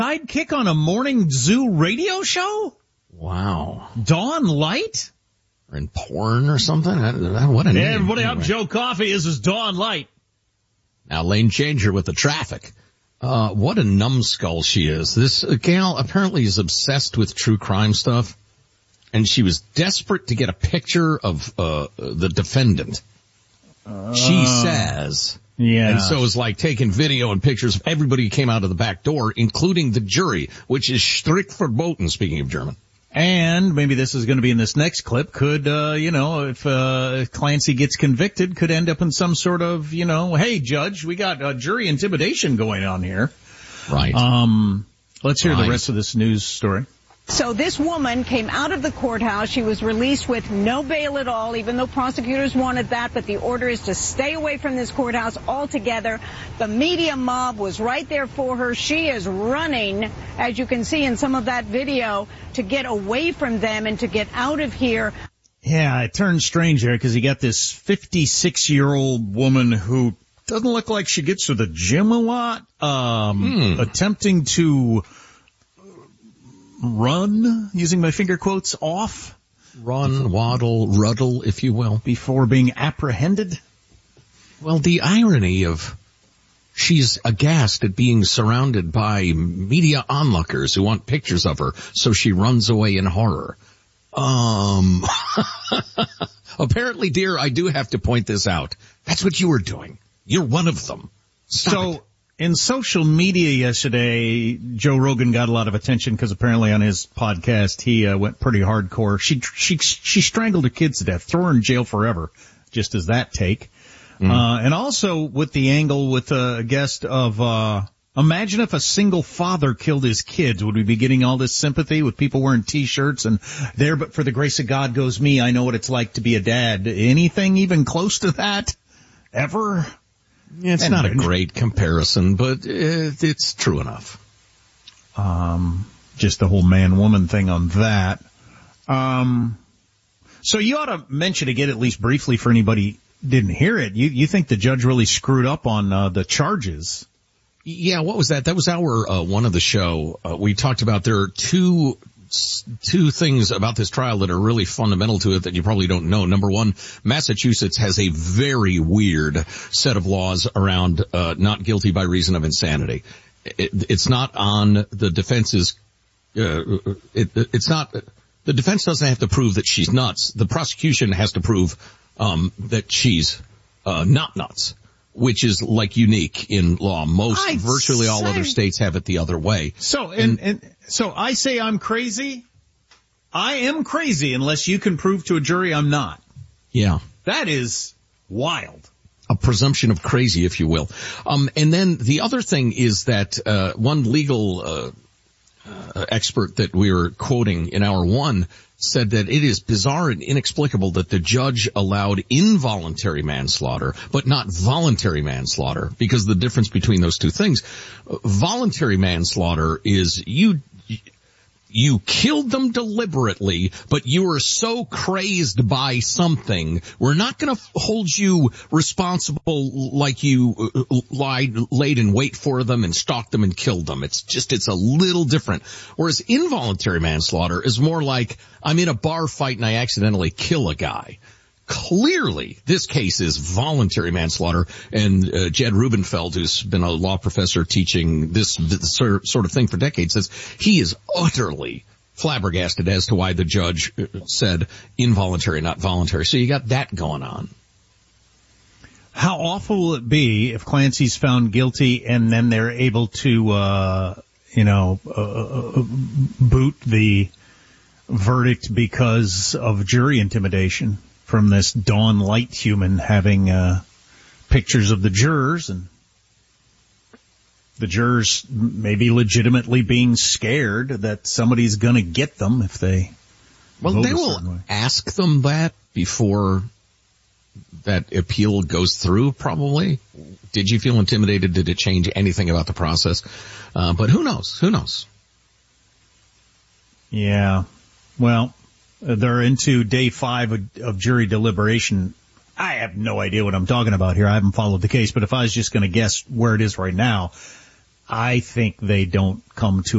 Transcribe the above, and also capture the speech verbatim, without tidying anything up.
Sidekick on a morning zoo radio show? Wow. Dawn Light? Or in porn or something? What a name. Hey, everybody, anyway. I'm Joe Coffey. This is Dawn Light. Now, lane changer with the traffic. Uh, what a numbskull she is. This gal apparently is obsessed with true crime stuff, and she was desperate to get a picture of uh the defendant. Uh, she says. Yeah. And so it's like taking video and pictures of everybody who came out of the back door, including the jury, which is strict verboten, speaking of German. And maybe this is going to be in this next clip. Could, uh, you know, if, uh, if Clancy gets convicted, could end up in some sort of, you know, hey, judge, we got uh, jury intimidation going on here. Right. Um, let's hear right. the rest of this news story. So this woman came out of the courthouse. She was released with no bail at all, even though prosecutors wanted that. But the order is to stay away from this courthouse altogether. The media mob was right there for her. She is running, as you can see in some of that video, to get away from them and to get out of here. Yeah, it turns strange there because you got this fifty-six-year-old woman who doesn't look like she gets to the gym a lot, um, hmm. attempting to run, using my finger quotes, off. Run, waddle, ruddle, if you will. Before being apprehended. Well, the irony of she's aghast at being surrounded by media onlookers who want pictures of her, so she runs away in horror. Um, apparently, dear, I do have to point this out. That's what you were doing. You're one of them. Stop so, it. In social media yesterday, Joe Rogan got a lot of attention because apparently on his podcast he uh, went pretty hardcore. She she she strangled her kids to death, throw her in jail forever, just as that take. Mm. Uh, and also with the angle with a guest of, uh, imagine if a single father killed his kids. Would we be getting all this sympathy with people wearing T-shirts and there, but for the grace of God goes me, I know what it's like to be a dad. Anything even close to that? Ever? It's and, not a great comparison, but it, it's true enough. Um, just the whole man-woman thing on that. Um, so you ought to mention again, at least briefly for anybody who didn't hear it, you, you think the judge really screwed up on uh, the charges. Yeah, what was that? That was our uh, one of the show. Uh, we talked about there are two two things about this trial that are really fundamental to it that you probably don't know. Number one, Massachusetts has a very weird set of laws around uh, not guilty by reason of insanity. It, it's not on the defense's. Uh, it, it's not. The defense doesn't have to prove that she's nuts. The prosecution has to prove um, that she's uh, not nuts, which is like unique in law. Most, I'd virtually all say, other states have it the other way. So, and, and, and so I say I'm crazy. I am crazy unless you can prove to a jury I'm not. Yeah. That is wild. A presumption of crazy, if you will. Um, and then the other thing is that, uh, one legal, uh, uh, expert that we were quoting in hour one said that it is bizarre and inexplicable that the judge allowed involuntary manslaughter, but not voluntary manslaughter, because the difference between those two things, voluntary manslaughter is you, you killed them deliberately, but you were so crazed by something, we're not going to hold you responsible like you lied, laid in wait for them and stalked them and killed them. It's just, it's a little different. Whereas involuntary manslaughter is more like, I'm in a bar fight and I accidentally kill a guy. Clearly, this case is voluntary manslaughter, and uh, Jed Rubenfeld, who's been a law professor teaching this, this sort of thing for decades, says he is utterly flabbergasted as to why the judge said involuntary, not voluntary. So you got that going on. How awful will it be if Clancy's found guilty and then they're able to, uh, you know, uh, boot the verdict because of jury intimidation from this Dawn Light human having uh pictures of the jurors, and the jurors maybe legitimately being scared that somebody's going to get them if they well vote they a will certain way. Ask them that before that appeal goes through, probably. Did you feel intimidated? Did it change anything about the process? Uh, but who knows? Who knows? Yeah. Well, they're into day five of, of jury deliberation. I have no idea what I'm talking about here. I haven't followed the case, but if I was just going to guess where it is right now, I think they don't come to